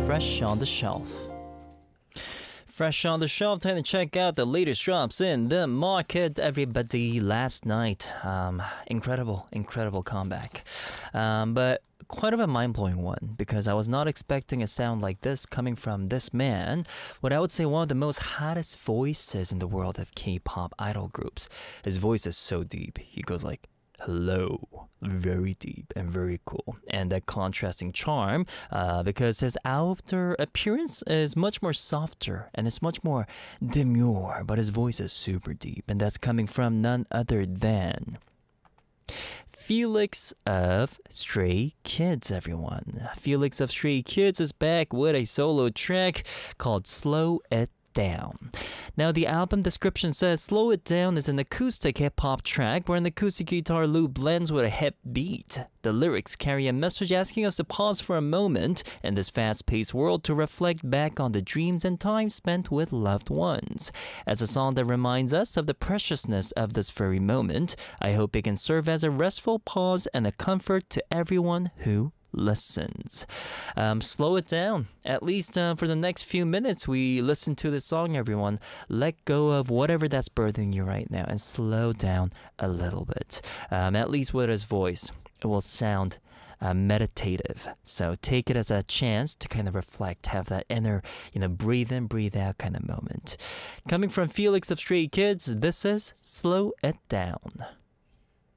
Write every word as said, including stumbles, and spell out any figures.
Fresh on the Shelf. Fresh on the Shelf, time to check out the latest drops in the market. Everybody, last night, um, incredible, incredible comeback. Um, but quite of a mind-blowing one, because I was not expecting a sound like this coming from this man, what I would say one of the most hottest voices in the world of K-pop idol groups. His voice is so deep. He goes like, hello, very deep and very cool, and that contrasting charm, uh, because his outer appearance is much more softer and it's much more demure, but his voice is super deep, and that's coming from none other than Felix of Stray Kids, everyone. Felix of Stray Kids is back with a solo track called Slow It Down. Now, the album description says Slow It Down is an acoustic hip-hop track where an acoustic guitar loop blends with a hip beat. The lyrics carry a message asking us to pause for a moment in this fast-paced world to reflect back on the dreams and time spent with loved ones. As a song that reminds us of the preciousness of this very moment, I hope it can serve as a restful pause and a comfort to everyone who listens. Um, slow it down. At least uh, for the next few minutes we listen to this song, everyone. Let go of whatever that's burdening you right now and slow down a little bit. Um, at least with his voice, it will sound uh, meditative. So take it as a chance to kind of reflect, have that inner, you know, breathe in, breathe out kind of moment. Coming from Felix of Stray Kids, this is Slow It Down.